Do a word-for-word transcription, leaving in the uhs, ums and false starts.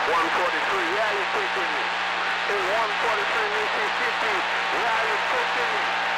one forty-three, yeah, you're pushing me. In one forty-three, Mississippi, yeah, you're pushing me.